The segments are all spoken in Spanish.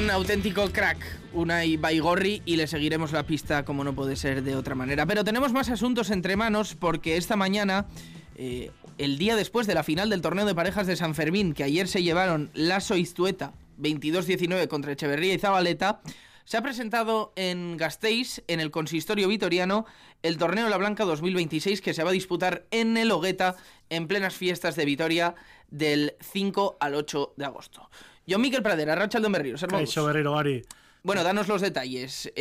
Un auténtico crack, Unai Baigorri, y le seguiremos la pista como no puede ser de otra manera. Pero tenemos más asuntos entre manos porque esta mañana, el día después de la final del torneo de parejas de San Fermín, que ayer se llevaron Lasso y Ztueta 22-19 contra Echeverría y Zabaleta, se ha presentado en Gasteiz, en el consistorio vitoriano, el torneo La Blanca 2026 que se va a disputar en el Hogueta en plenas fiestas de Vitoria del 5 al 8 de agosto. Jon Miquel Pradera, Arratsaldeon Berrios, hermanos. Gari. Bueno, danos los detalles.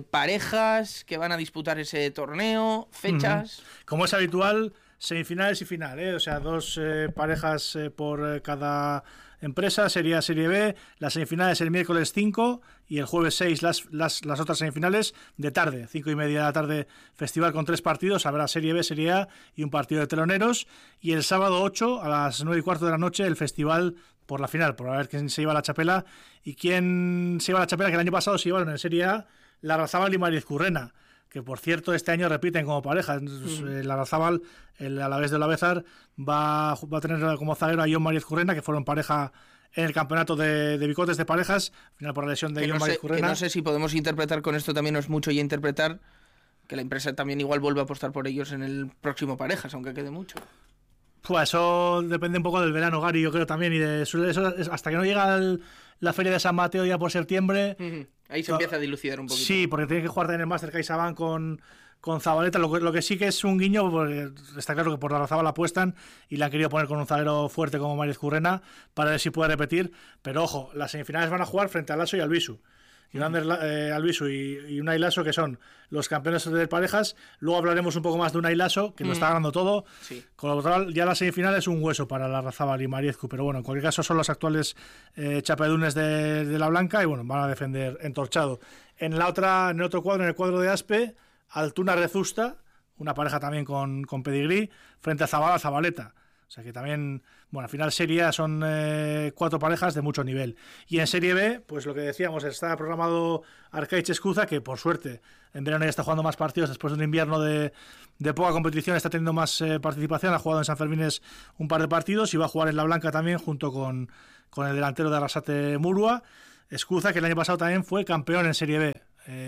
Parejas que van a disputar ese torneo, fechas. Como es habitual, semifinales y final, o sea, dos parejas por cada empresa, sería Serie B, las semifinales el miércoles 5 y el jueves 6 las otras semifinales de tarde, 5:30 de la tarde, festival con 3 partidos, habrá Serie B, Serie A y un partido de teloneros, y el sábado 8 a las 9:15 de la noche el festival por la final, por a ver quién se lleva la chapela, y quién se lleva la chapela, que el año pasado se llevaron en Serie A Larrazábal y Mariezcurrena, que por cierto este año repiten como pareja. Larrazábal, el Alavés de Olavezar, va a tener como zaguero a Jon Mariezcurrena, que fueron pareja en el campeonato de bicotes de parejas, al final por la lesión de Jon Mariezcurrena. Que no sé si podemos interpretar con esto, también no es mucho ya interpretar que la empresa también igual vuelve a apostar por ellos en el próximo parejas, aunque quede mucho. Pues eso depende un poco del verano, Gary, yo creo también, y de eso, hasta que no llega la feria de San Mateo ya por septiembre. Ahí se empieza a dilucidar un poquito. Sí, porque tiene que jugar también el Máster CaixaBank con Zabaleta, lo que sí que es un guiño, porque está claro que por Larrazábal apuestan y la han querido poner con un zaguero fuerte como Mariezcurrena para ver si puede repetir, pero ojo, las semifinales van a jugar frente al Lasso y al Bisu. Yolander Albisu y Unai Lasso, que son los campeones de parejas. Luego hablaremos un poco más de Unai Lasso, que lo está ganando todo. Sí. Con lo cual, ya la semifinal es un hueso para Larrazábal y Mariezcu, pero bueno, en cualquier caso son los actuales chapedunes de la Blanca y bueno, van a defender entorchado. En el otro cuadro, en el cuadro de Aspe, Altuna Rezusta, una pareja también con pedigrí, frente a Zabaleta. O sea que también, bueno, al final Serie A son 4 parejas de mucho nivel. Y en Serie B, pues lo que decíamos, está programado Arcaiz Escuza, que por suerte en verano ya está jugando más partidos después de un invierno de poca competición, está teniendo más participación, ha jugado en San Fermines un par de partidos y va a jugar en La Blanca también junto con el delantero de Arrasate Murua. Escuza, que el año pasado también fue campeón en Serie B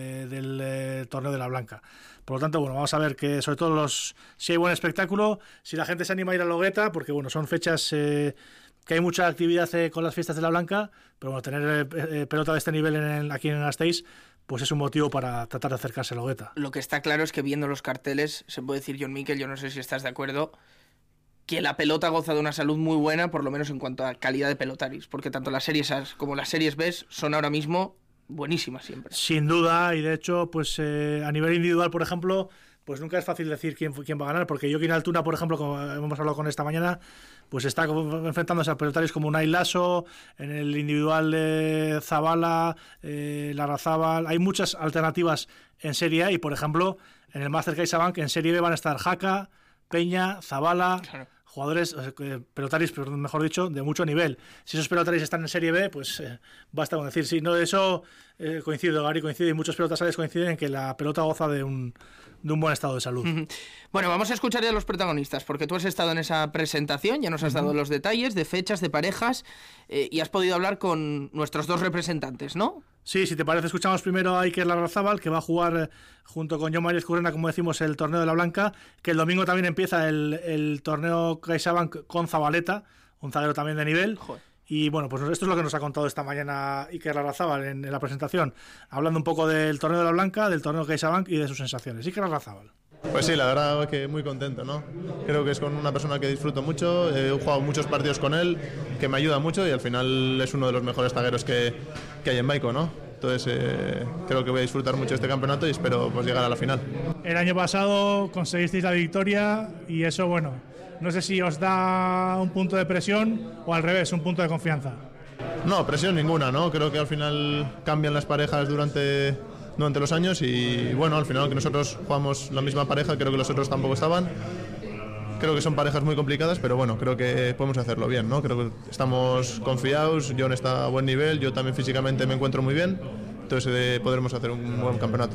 del torneo de La Blanca. Por lo tanto, bueno, vamos a ver que sobre todo si hay buen espectáculo, si la gente se anima a ir a la Hogueta, porque bueno, son fechas que hay mucha actividad con las fiestas de La Blanca, pero bueno, tener pelota de este nivel aquí en Gasteiz, pues es un motivo para tratar de acercarse a la Hogueta. Lo que está claro es que viendo los carteles, se puede decir, Jon Miquel, yo no sé si estás de acuerdo, que la pelota goza de una salud muy buena, por lo menos en cuanto a calidad de pelotaris, porque tanto las series A como las series B son ahora mismo buenísimas siempre. Sin duda, y de hecho, pues a nivel individual, por ejemplo, pues nunca es fácil decir quién va a ganar, porque Joaquín Altuna, por ejemplo, como hemos hablado con esta mañana, pues está enfrentándose a pelotarios como Unai Lasso, en el individual de Zabala, Larrazábal. Hay muchas alternativas en Serie A y, por ejemplo, en el Máster CaixaBank, en Serie B van a estar Jaca, Peña, Zabala, claro. Jugadores, pelotaris, mejor dicho, de mucho nivel. Si esos pelotaris están en Serie B, pues basta con decir. Sí, no, eso coincido, Gary, coincide, y muchos pelotasales coinciden en que la pelota goza de un buen estado de salud. Bueno, vamos a escuchar ya a los protagonistas, porque tú has estado en esa presentación, ya nos has dado los detalles de fechas, de parejas, y has podido hablar con nuestros dos representantes, ¿no? Sí, si te parece, escuchamos primero a Iker Larrazábal, que va a jugar junto con Jon Mariezcurrena, como decimos, el torneo de La Blanca, que el domingo también empieza el torneo CaixaBank con Zabaleta, un zaguero también de nivel. Joder. Y bueno, pues esto es lo que nos ha contado esta mañana Iker Larrazábal en la presentación, hablando un poco del torneo de La Blanca, del torneo CaixaBank y de sus sensaciones. Iker Larrazábal. Pues sí, la verdad que muy contento, ¿no? Creo que es con una persona que disfruto mucho, he jugado muchos partidos con él, que me ayuda mucho y al final es uno de los mejores zagueros que hay en Maico, ¿no? Entonces creo que voy a disfrutar mucho este campeonato y espero pues llegar a la final. El año pasado conseguisteis la victoria y eso, bueno, no sé si os da un punto de presión o al revés, un punto de confianza. No, presión ninguna, ¿no? Creo que al final cambian las parejas durante los años y bueno, al final que nosotros jugamos la misma pareja, creo que los otros tampoco estaban. Creo que son parejas muy complicadas, pero bueno, creo que podemos hacerlo bien, ¿no? Creo que estamos confiados, Jon está a buen nivel, yo también físicamente me encuentro muy bien, entonces podremos hacer un buen campeonato.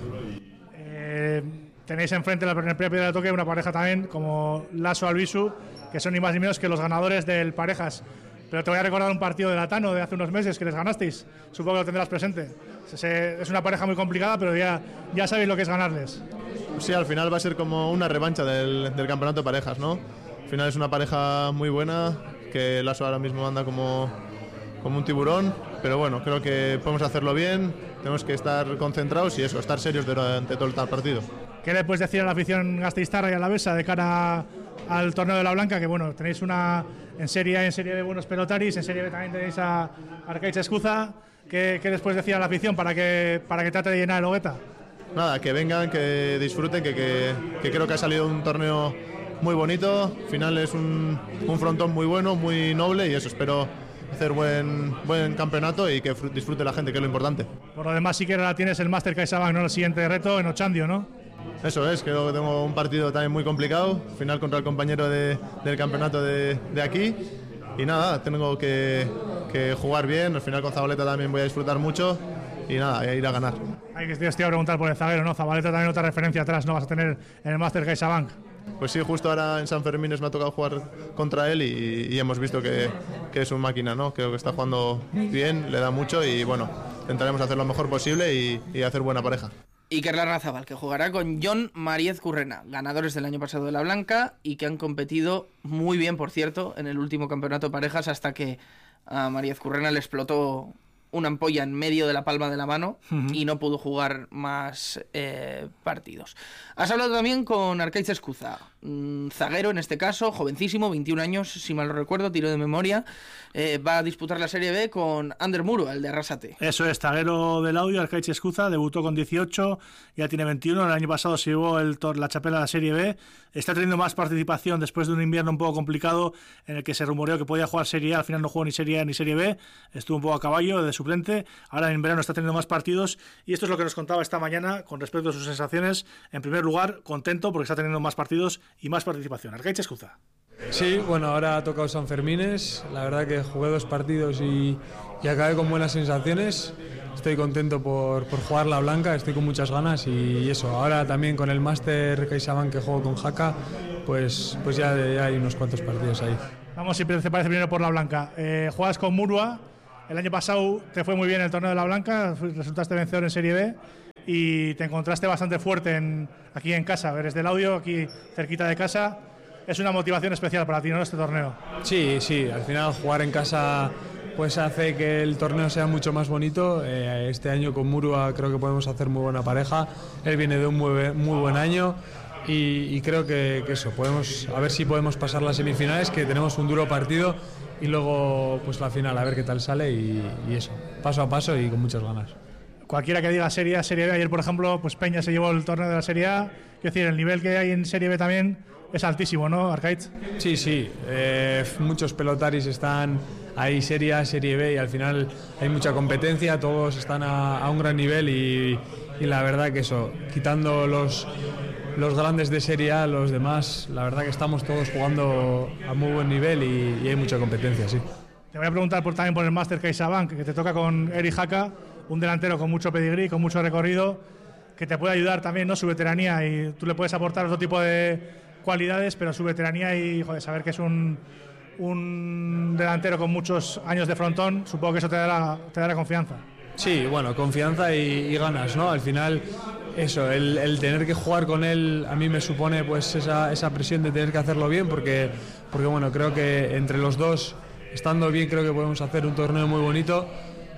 Tenéis enfrente la primera piedra de toque una pareja también como Lasso Albisu, que son ni más ni menos que los ganadores del parejas pero te voy a recordar un partido de Latano de hace unos meses que les ganasteis. Supongo que lo tendrás presente. Es una pareja muy complicada, pero ya sabéis lo que es ganarles. Sí, al final va a ser como una revancha del campeonato de parejas, ¿no? Al final es una pareja muy buena, que Lasso ahora mismo anda como un tiburón, pero bueno, creo que podemos hacerlo bien, tenemos que estar concentrados y eso, estar serios durante todo el partido. ¿Qué le puedes decir a la afición gasteiztarra y alavesa de cara al torneo de la Blanca? Que bueno, tenéis en Serie A y en Serie B buenos pelotaris, en Serie B también tenéis a Arkaitz Escuza. ¿Qué les puedes decir a la afición para que trate de llenar el Hogueta? Nada, que vengan, que disfruten, que creo que ha salido un torneo muy bonito, al final es un frontón muy bueno, muy noble y eso, espero hacer buen campeonato y que disfrute la gente, que es lo importante. Por lo demás, sí que ahora tienes el Master CaixaBank, ¿no? El siguiente reto en Ochandio, ¿no? Eso es, creo que tengo un partido también muy complicado, final contra el compañero del campeonato de aquí y nada, tengo que jugar bien, al final con Zabaleta también voy a disfrutar mucho y nada, voy a ir a ganar. Hay que te iba a preguntar por el zaguero, ¿no? Zabaleta también otra referencia atrás, ¿no? Vas a tener en el Master CaixaBank. Pues sí, justo ahora en San Fermín me ha tocado jugar contra él y hemos visto que es un máquina, ¿no? Creo que está jugando bien, le da mucho y bueno, intentaremos hacer lo mejor posible y hacer buena pareja. Iker Larrazabal, que jugará con Jon Mariez Currena, ganadores del año pasado de la Blanca y que han competido muy bien, por cierto, en el último campeonato de parejas hasta que a Mariez Currena le explotó una ampolla en medio de la palma de la mano y no pudo jugar más partidos. Has hablado también con Arkaitz Escuza, zaguero en este caso, jovencísimo, 21 años, si mal no recuerdo, tiro de memoria. Va a disputar la Serie B con Ander Muro, el de Arrasate. Eso es, zaguero del Audio, Arkaitz Escuza, debutó con 18, ya tiene 21, el año pasado se llevó la chapela a la Serie B, está teniendo más participación después de un invierno un poco complicado en el que se rumoreó que podía jugar Serie A, al final no jugó ni Serie A ni Serie B, estuvo un poco a caballo de suplente, ahora en verano está teniendo más partidos y esto es lo que nos contaba esta mañana con respecto a sus sensaciones. En primer lugar, contento porque está teniendo más partidos y más participación. Arkaitz Escuza. Sí, bueno, ahora ha tocado San Fermines, la verdad que jugué 2 partidos y acabé con buenas sensaciones. Estoy contento por jugar la Blanca, estoy con muchas ganas y eso, ahora también con el Master CaixaBank que juego con Jaca, pues ya hay unos cuantos partidos ahí. Vamos, si te parece, primero por la Blanca. Juegas con Murua, el año pasado te fue muy bien el torneo de la Blanca, resultaste vencedor en Serie B y te encontraste bastante fuerte aquí en casa, eres del Audio, aquí cerquita de casa. Es una motivación especial para ti, ¿no?, este torneo. Sí, al final jugar en casa pues hace que el torneo sea mucho más bonito. Este año con Murua creo que podemos hacer muy buena pareja. Él viene de un muy buen año y creo que eso, a ver si podemos pasar las semifinales, que tenemos un duro partido y luego pues la final, a ver qué tal sale y eso, paso a paso y con muchas ganas. Cualquiera que diga Serie A, Serie B, ayer por ejemplo pues Peña se llevó el torneo de la Serie A, es decir, el nivel que hay en Serie B también es altísimo, ¿no, Arkaitz? Sí, muchos pelotaris están ahí, Serie A, Serie B, y al final hay mucha competencia, todos están a un gran nivel y la verdad que eso, quitando los grandes de Serie A, los demás, la verdad que estamos todos jugando a muy buen nivel y hay mucha competencia, sí. Te voy a preguntar también por el Master CaixaBank, que te toca con Eri Jaca, un delantero con mucho pedigrí, con mucho recorrido, que te puede ayudar también, ¿no?, su veteranía, y tú le puedes aportar otro tipo de cualidades, pero su veteranía y saber que es un delantero con muchos años de frontón, supongo que eso te dará confianza. Sí, bueno, confianza y ganas, ¿no? Al final, eso, el tener que jugar con él a mí me supone pues esa presión de tener que hacerlo bien, porque bueno, creo que entre los dos, estando bien, creo que podemos hacer un torneo muy bonito.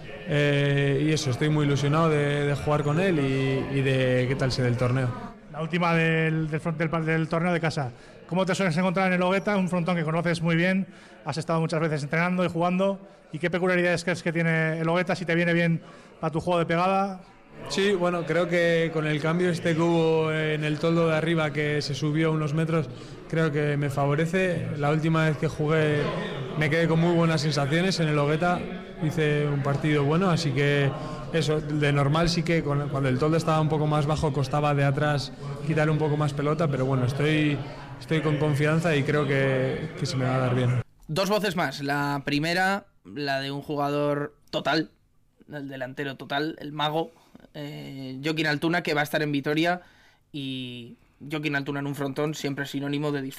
Y eso, estoy muy ilusionado de jugar con él y de qué tal se dé el torneo. La última del torneo de casa. ¿Cómo te sueles encontrar en el Hogueta? Un frontón que conoces muy bien, has estado muchas veces entrenando y jugando. ¿Y qué peculiaridades crees que tiene el Hogueta, si te viene bien para tu juego de pegada? Sí, bueno, creo que con el cambio que hubo en el toldo de arriba, que se subió unos metros, creo que me favorece. La última vez que jugué me quedé con muy buenas sensaciones en el Hogueta, hice un partido bueno, así que eso, de normal sí que cuando el toldo estaba un poco más bajo costaba de atrás quitar un poco más pelota, pero bueno, estoy con confianza y creo que se me va a dar bien. 2 voces más, la primera, la de un jugador total, el delantero total, el mago, Jokin Altuna, que va a estar en Vitoria, y Jokin Altuna en un frontón siempre es sinónimo de disfrute.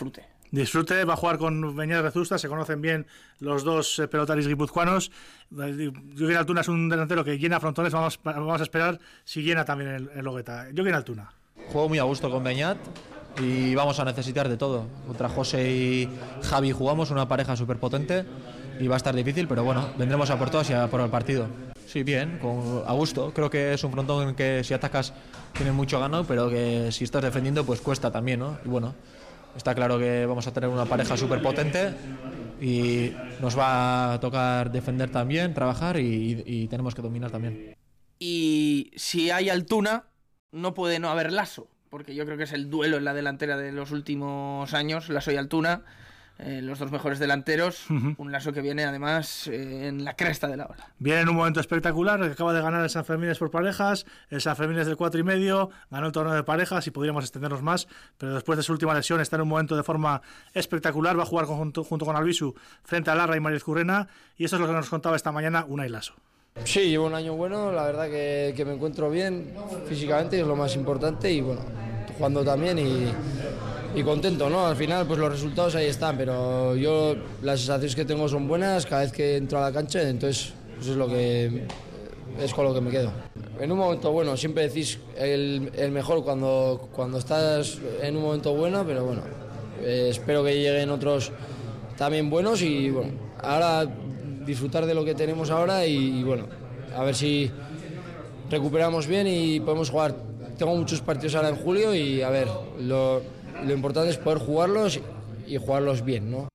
disfrute. Va a jugar con Beñat Rezusta, se conocen bien los dos pelotaris guipuzcoanos. Jokin Altuna es un delantero que llena frontones, vamos a esperar si llena también el Logueta. Jokin Altuna. Juego muy a gusto con Beñat y vamos a necesitar de todo. Contra José y Javi jugamos una pareja súper potente y va a estar difícil, pero bueno, vendremos a por todas y a por el partido. Sí, bien, a gusto. Creo que es un frontón en que si atacas tienes mucho gano, pero que si estás defendiendo pues cuesta también, ¿no? Y bueno, está claro que vamos a tener una pareja súper potente y nos va a tocar defender también, trabajar y tenemos que dominar también. Y si hay Altuna, no puede no haber Lasso, porque yo creo que es el duelo en la delantera de los últimos años, Lasso y Altuna, los dos mejores delanteros, un Lasso que viene además en la cresta de la ola. Viene en un momento espectacular, que acaba de ganar el San Fermín por parejas, el San Fermín del 4,5, ganó el torneo de parejas y podríamos extendernos más, pero después de su última lesión está en un momento de forma espectacular, va a jugar junto con Albisu frente a Larra y Mariez Currena, y eso es lo que nos contaba esta mañana Unai Lasso. Sí, llevo un año bueno, la verdad que me encuentro bien físicamente, es lo más importante, y bueno, jugando también y contento, ¿no? Al final pues los resultados ahí están, pero yo las sensaciones que tengo son buenas cada vez que entro a la cancha, entonces pues es con lo que me quedo. En un momento bueno, siempre decís el mejor cuando estás en un momento bueno, pero bueno, espero que lleguen otros también buenos y bueno, ahora disfrutar de lo que tenemos ahora y bueno, a ver si recuperamos bien y podemos jugar. Tengo muchos partidos ahora en julio y a ver, lo importante es poder jugarlos y jugarlos bien, ¿no?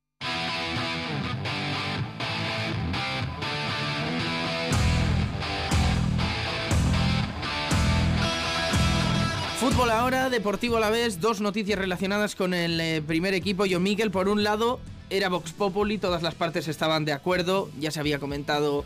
Fútbol ahora, Deportivo Alavés, dos noticias relacionadas con el primer equipo. Jon Miquel, por un lado, era Vox Populi, todas las partes estaban de acuerdo, ya se había comentado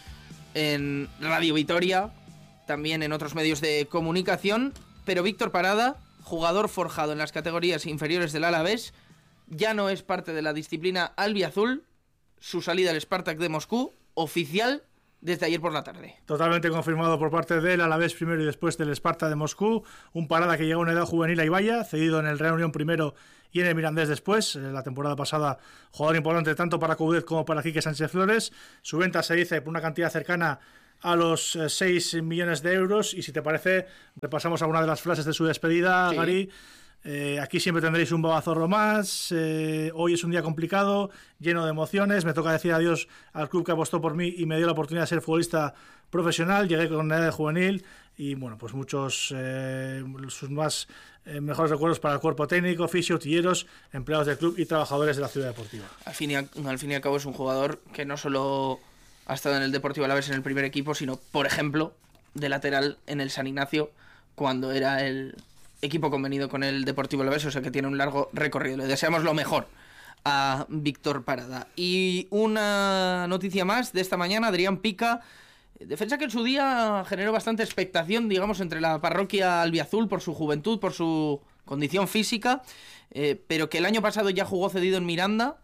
en Radio Vitoria, también en otros medios de comunicación, pero Víctor Parada, jugador forjado en las categorías inferiores del Alavés, ya no es parte de la disciplina albiazul, su salida al Spartak de Moscú, oficial desde ayer por la tarde. Totalmente confirmado por parte del Alavés primero y después del Spartak de Moscú, un Parada que llegó en edad juvenil a Ibaya, cedido en el Real Unión primero y en el Mirandés después. La temporada pasada jugador importante tanto para Coudet como para Quique Sánchez Flores. Su venta se dice por una cantidad cercana a los 6 millones de euros y si te parece repasamos alguna de las frases de su despedida, sí. Gary. Aquí siempre tendréis un babazorro más, hoy es un día complicado, lleno de emociones, me toca decir adiós al club que apostó por mí y me dio la oportunidad de ser futbolista profesional, llegué con edad de juvenil y bueno, pues muchos sus más mejores recuerdos para el cuerpo técnico, fisio, tilleros, empleados del club y trabajadores de la ciudad deportiva. Al fin y al cabo es un jugador que no solo ha estado en el Deportivo Alavés en el primer equipo, sino por ejemplo de lateral en el San Ignacio cuando era el equipo convenido con el Deportivo Alavés, o sea que tiene un largo recorrido. Le deseamos lo mejor a Víctor Parada. Y una noticia más de esta mañana, Adrián Pica, defensa que en su día generó bastante expectación, digamos, entre la parroquia albiazul por su juventud, por su condición física, pero que el año pasado ya jugó cedido en Miranda.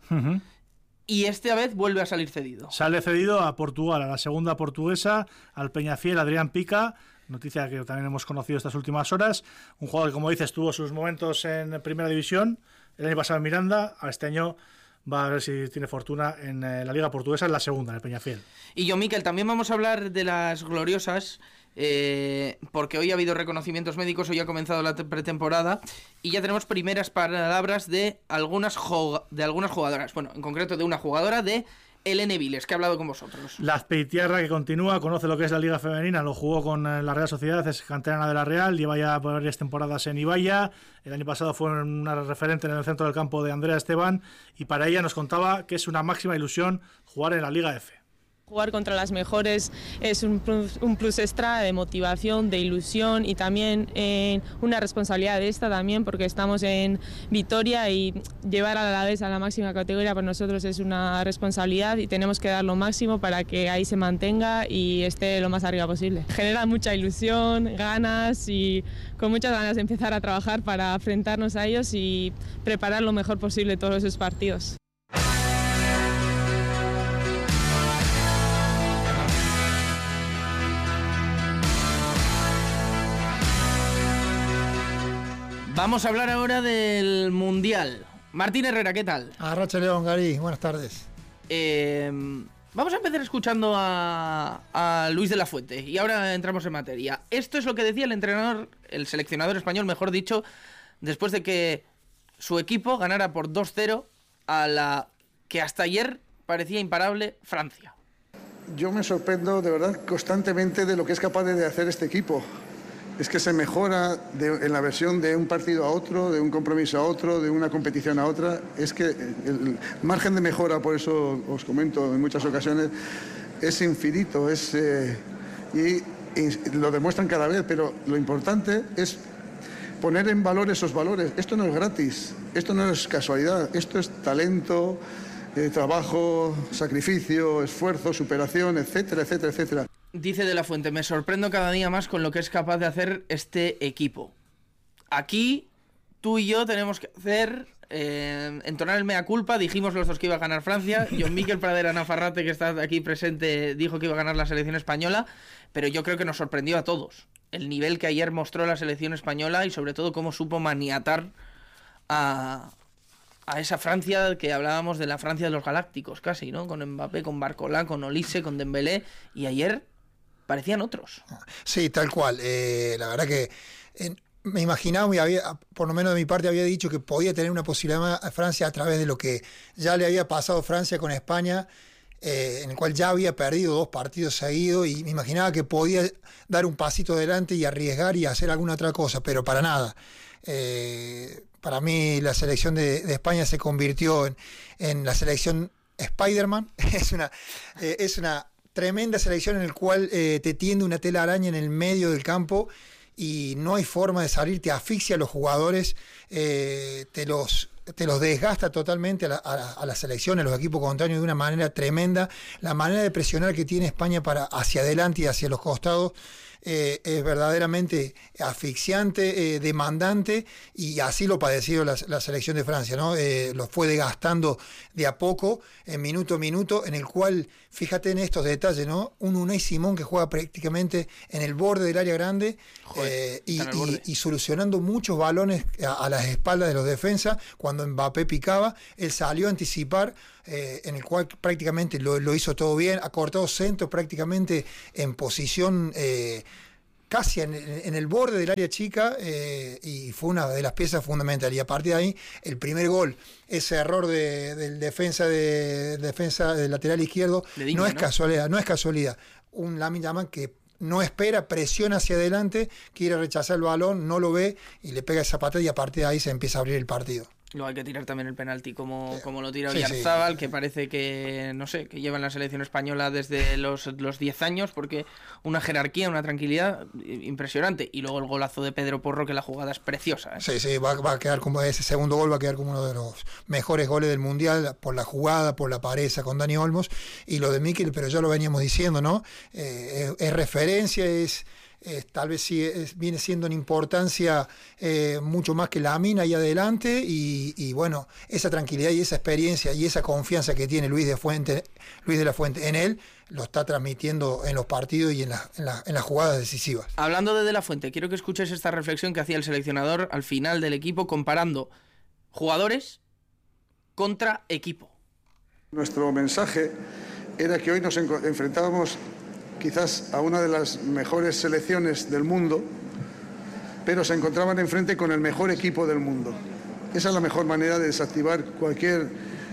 Y esta vez vuelve a salir cedido. Sale cedido a Portugal, a la segunda portuguesa, al Peñafiel, Adrián Pica. Noticia que también hemos conocido estas últimas horas. Un jugador que, como dices, tuvo sus momentos en Primera División. El año pasado en Miranda. A este año va a ver si tiene fortuna en la Liga Portuguesa, en la segunda, en el Peñafiel. Y Jon Miquel, también vamos a hablar de las gloriosas, porque hoy ha habido reconocimientos médicos, hoy ha comenzado la pretemporada y ya tenemos primeras palabras de algunas jugadoras. Bueno, en concreto de una jugadora de Elene Viles, que ha hablado con vosotros. La Azpeitiarra, que continúa, conoce lo que es la Liga Femenina, lo jugó con la Real Sociedad, es canterana de la Real, lleva ya varias temporadas en Ibaya, el año pasado fue una referente en el centro del campo de Andrea Esteban y para ella nos contaba que es una máxima ilusión jugar en la Liga F. Jugar contra las mejores es un plus extra de motivación, de ilusión y también una responsabilidad de esta también porque estamos en Vitoria y llevar a la Alavés a la máxima categoría para nosotros es una responsabilidad y tenemos que dar lo máximo para que ahí se mantenga y esté lo más arriba posible. Genera mucha ilusión, ganas y con muchas ganas de empezar a trabajar para enfrentarnos a ellos y preparar lo mejor posible todos esos partidos. Vamos a hablar ahora del Mundial. Martín Herrera, ¿qué tal? Arracha León, Gary, buenas tardes. Vamos a empezar escuchando a Luis de la Fuente y ahora entramos en materia. Esto es lo que decía el seleccionador español, mejor dicho, después de que su equipo ganara por 2-0 a la que hasta ayer parecía imparable Francia. Yo me sorprendo de verdad constantemente de lo que es capaz de hacer este equipo. Es que se mejora en la versión de un partido a otro, de un compromiso a otro, de una competición a otra. Es que el margen de mejora, por eso os comento en muchas ocasiones, es infinito. Y lo demuestran cada vez, pero lo importante es poner en valor esos valores. Esto no es gratis, esto no es casualidad, esto es talento, trabajo, sacrificio, esfuerzo, superación, etcétera, etcétera, etcétera. Dice de la Fuente, me sorprendo cada día más con lo que es capaz de hacer este equipo. Aquí, tú y yo tenemos que hacer, entonar el mea culpa. Dijimos los dos que iba a ganar Francia. John Miquel Pradera Nafarrate, que está aquí presente, dijo que iba a ganar la selección española. Pero yo creo que nos sorprendió a todos el nivel que ayer mostró la selección española y sobre todo cómo supo maniatar a esa Francia que hablábamos de la Francia de los Galácticos casi, ¿no? Con Mbappé, con Barcola, con Olise, con Dembélé. Y ayer parecían otros. Sí, tal cual. La verdad que me imaginaba, por lo menos de mi parte había dicho que podía tener una posibilidad a Francia a través de lo que ya le había pasado Francia con España, en el cual ya había perdido 2 partidos seguidos y me imaginaba que podía dar un pasito adelante y arriesgar y hacer alguna otra cosa, pero para nada. Para mí la selección de España se convirtió en la selección Spider-Man. Es una tremenda selección en el cual te tiende una tela araña en el medio del campo y no hay forma de salir, te asfixia a los jugadores, te los desgasta totalmente a la selección, a los equipos contrarios de una manera tremenda. La manera de presionar que tiene España hacia adelante y hacia los costados es verdaderamente asfixiante, demandante, y así lo padeció la selección de Francia, ¿no? Lo fue desgastando de a poco, minuto a minuto, en el cual, fíjate en estos detalles, ¿no? Un Unai Simón que juega prácticamente en el borde del área grande, y solucionando muchos balones a las espaldas de los defensas. Cuando Mbappé picaba, él salió a anticipar, en el cual prácticamente lo hizo todo bien, ha cortado centros prácticamente en posición casi en el borde del área chica, y fue una de las piezas fundamentales. Y a partir de ahí, el primer gol, ese error del defensa del lateral izquierdo, no es casualidad. Un Lamine Yamal que no espera, presiona hacia adelante, quiere rechazar el balón, no lo ve y le pega esa patada, y a partir de ahí se empieza a abrir el partido. Luego hay que tirar también el penalti como lo tira Oyarzabal, que parece que, no sé, que lleva en la selección española desde los 10 años, porque una jerarquía, una tranquilidad impresionante. Y luego el golazo de Pedro Porro, que la jugada es preciosa, ¿eh? Sí, va a quedar como ese segundo gol, va a quedar como uno de los mejores goles del Mundial, por la jugada, por la pareja con Dani Olmos. Y lo de Mikel, pero ya lo veníamos diciendo, ¿no? Es referencia, tal vez sí viene siendo en importancia mucho más que Lamine ahí adelante, y bueno, esa tranquilidad y esa experiencia y esa confianza que tiene Luis de la Fuente en él, lo está transmitiendo en los partidos y en las jugadas decisivas. Hablando de la Fuente, quiero que escuches esta reflexión que hacía el seleccionador al final del equipo, comparando jugadores contra equipo. Nuestro mensaje era que hoy nos enfrentábamos quizás a una de las mejores selecciones del mundo, pero se encontraban enfrente con el mejor equipo del mundo. Esa es la mejor manera de desactivar cualquier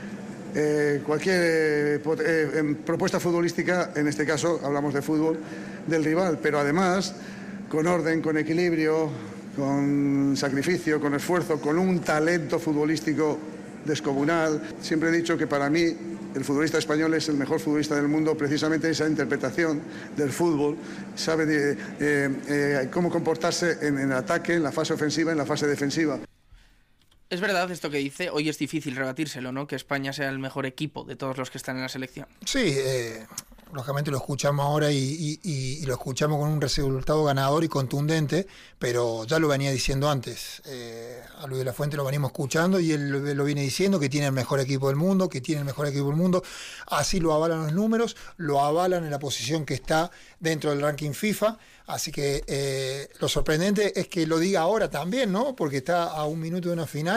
propuesta futbolística, en este caso hablamos de fútbol, del rival, pero además con orden, con equilibrio, con sacrificio, con esfuerzo, con un talento futbolístico descomunal. Siempre he dicho que para mí el futbolista español es el mejor futbolista del mundo, precisamente esa interpretación del fútbol, sabe cómo comportarse en el ataque, en la fase ofensiva, en la fase defensiva. Es verdad esto que dice, hoy es difícil rebatírselo, ¿no? Que España sea el mejor equipo de todos los que están en la selección. Sí, lógicamente lo escuchamos ahora y lo escuchamos con un resultado ganador y contundente, pero ya lo venía diciendo antes. A Luis de la Fuente lo venimos escuchando y él lo viene diciendo, que tiene el mejor equipo del mundo, así lo avalan los números, lo avalan en la posición que está dentro del ranking FIFA, así que lo sorprendente es que lo diga ahora también, ¿no? Porque está a un minuto de una final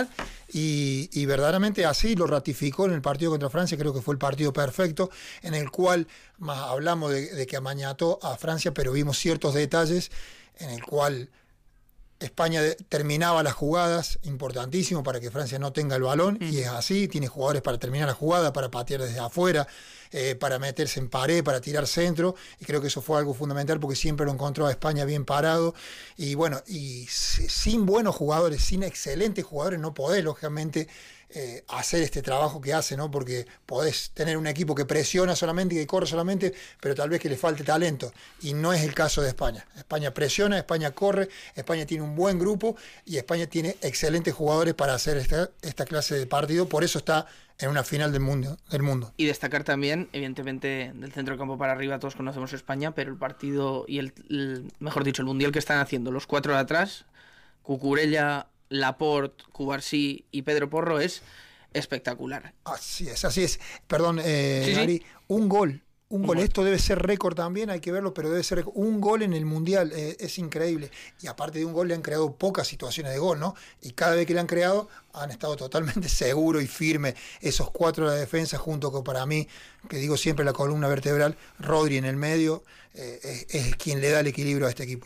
final y verdaderamente así lo ratificó en el partido contra Francia. Creo que fue el partido perfecto en el cual más hablamos de que amañató a Francia, pero vimos ciertos detalles en el cual España terminaba las jugadas, importantísimo para que Francia no tenga el balón, y es así, tiene jugadores para terminar la jugada, para patear desde afuera, para meterse en pared, para tirar centro, y creo que eso fue algo fundamental porque siempre lo encontró a España bien parado, y bueno, y sin buenos jugadores, sin excelentes jugadores, no podés, lógicamente, hacer este trabajo que hace, ¿no? Porque podés tener un equipo que presiona solamente y que corre solamente, pero tal vez que le falte talento, y no es el caso de España. España presiona, España corre, España tiene un buen grupo y España tiene excelentes jugadores para hacer esta clase de partido, por eso está en una final del mundo. Y destacar también, evidentemente, del centro del campo para arriba todos conocemos España, pero el partido y mejor dicho, el mundial que están haciendo los 4 de atrás, Cucurella, Laporte, Cubarsí y Pedro Porro, es espectacular. Así es. Perdón, sí. Ari, un gol. Esto debe ser récord también, hay que verlo, pero debe ser un gol en el Mundial, es increíble. Y aparte de un gol le han creado pocas situaciones de gol, ¿no? Y cada vez que le han creado, han estado totalmente seguros y firmes. Esos 4 de la defensa, junto con, para mí, que digo siempre la columna vertebral, Rodri en el medio, es quien le da el equilibrio a este equipo.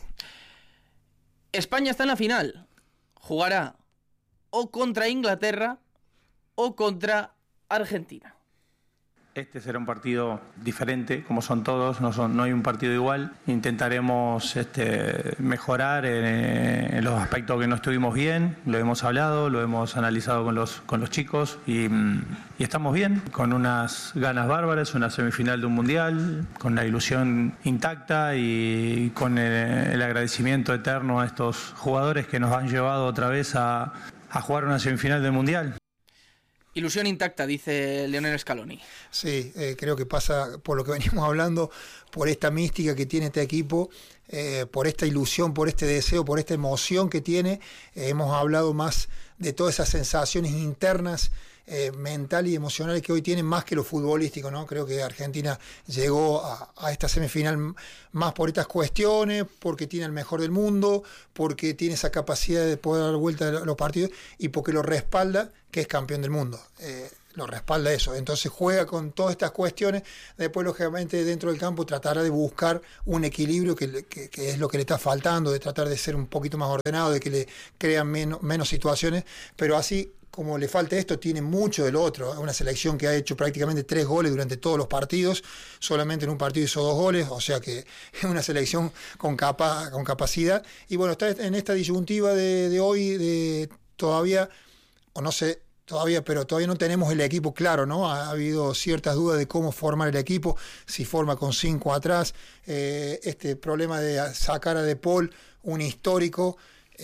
España está en la final. Jugará o contra Inglaterra o contra Argentina. Este será un partido diferente, como son todos, no hay un partido igual. Intentaremos mejorar en los aspectos que no estuvimos bien, lo hemos hablado, lo hemos analizado con los chicos y estamos bien, con unas ganas bárbaras, una semifinal de un mundial, con la ilusión intacta y con el agradecimiento eterno a estos jugadores que nos han llevado otra vez a jugar una semifinal del mundial. Ilusión intacta, dice Lionel Scaloni. Sí, creo que pasa por lo que venimos hablando, por esta mística que tiene este equipo, por esta ilusión, por este deseo, por esta emoción que tiene. Hemos hablado más de todas esas sensaciones internas, mental y emocionales que hoy tienen más que lo futbolístico, ¿no? Creo que Argentina llegó a esta semifinal más por estas cuestiones, porque tiene el mejor del mundo, porque tiene esa capacidad de poder dar vuelta a los partidos y porque lo respalda, que es campeón del mundo. Lo respalda eso, entonces juega con todas estas cuestiones. Después, lógicamente, dentro del campo tratará de buscar un equilibrio que es lo que le está faltando, de tratar de ser un poquito más ordenado, de que le crean menos situaciones, pero así como le falta esto, tiene mucho del otro. Es una selección que ha hecho prácticamente 3 goles durante todos los partidos, solamente en un partido hizo 2 goles, o sea que es una selección con capacidad. Y bueno, está en esta disyuntiva de hoy, todavía, o no sé, pero todavía no tenemos el equipo claro, ¿no? Ha habido ciertas dudas de cómo formar el equipo, si forma con 5 atrás, este problema de sacar a De Paul, un histórico,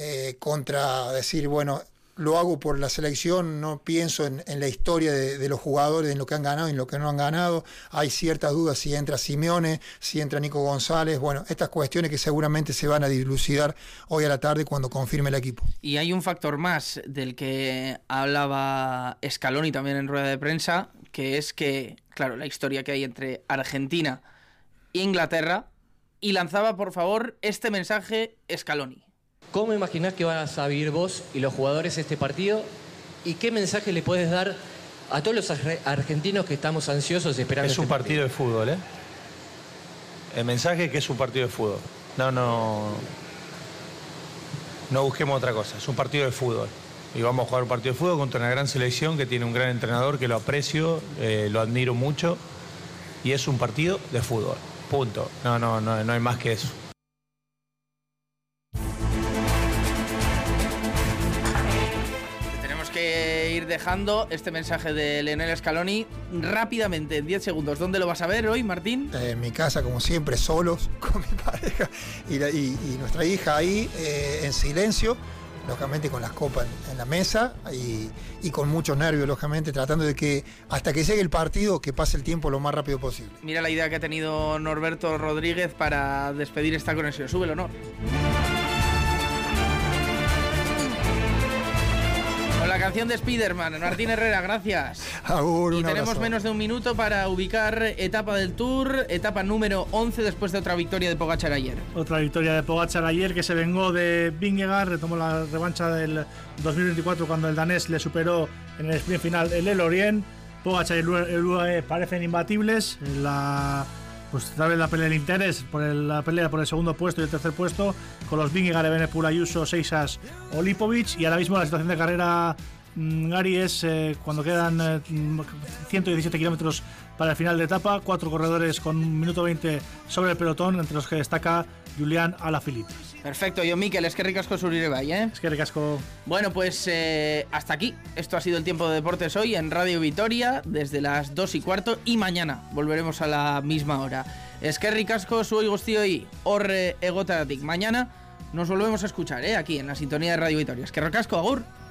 contra decir, bueno, lo hago por la selección, no pienso en la historia de los jugadores, en lo que han ganado y en lo que no han ganado. Hay ciertas dudas si entra Simeone, si entra Nico González. Bueno, estas cuestiones que seguramente se van a dilucidar hoy a la tarde cuando confirme el equipo. Y hay un factor más del que hablaba Scaloni también en rueda de prensa, que es que, claro, la historia que hay entre Argentina e Inglaterra, y lanzaba, por favor, este mensaje Scaloni. ¿Cómo imaginás que van a vivir vos y los jugadores este partido? ¿Y qué mensaje le puedes dar a todos los argentinos que estamos ansiosos esperando? Es un partido de fútbol, ¿eh? El mensaje es que es un partido de fútbol. No busquemos otra cosa. Es un partido de fútbol. Y vamos a jugar un partido de fútbol contra una gran selección que tiene un gran entrenador que lo aprecio, lo admiro mucho. Y es un partido de fútbol. Punto. No hay más que eso. Que ir dejando este mensaje de Lionel Scaloni rápidamente, en 10 segundos. ¿Dónde lo vas a ver hoy, Martín? En mi casa, como siempre, solos, con mi pareja y nuestra hija ahí, en silencio, lógicamente con las copas en la mesa y con muchos nervios, lógicamente, tratando de que hasta que llegue el partido, que pase el tiempo lo más rápido posible. Mira la idea que ha tenido Norberto Rodríguez para despedir esta conexión. Súbelo, Nor. la canción de Spiderman. Martín Herrera, gracias. Agur, y tenemos menos de un minuto para ubicar etapa del Tour, etapa número 11 después de otra victoria de Pogačar ayer. Otra victoria de Pogačar ayer, que se vengó de Vingegaard, retomó la revancha del 2024 cuando el danés le superó en el sprint final el Lorient. Pogačar y el UAE parecen imbatibles. Pues tal vez la pelea del interés, la pelea por el segundo puesto y el tercer puesto, con los Vingegaard, Evenepoel, Ayuso, Seixas o Lipovic. Y ahora mismo la situación de carrera, Gary, es cuando quedan 117 kilómetros para el final de etapa, 4 corredores con 1 minuto 20 sobre el pelotón, entre los que destaca Julián Alaphilippe. Perfecto, Jon Mikel, eskerrik asko zuri bai, Eskerrik asko. Bueno, pues hasta aquí. Esto ha sido el Tiempo de Deportes hoy en Radio Vitoria, desde las 2:15, y mañana volveremos a la misma hora. Eskerrik asko zuei guztioi hor egotaratik. Mañana nos volvemos a escuchar, aquí en la sintonía de Radio Vitoria. Eskerrik asko, agur.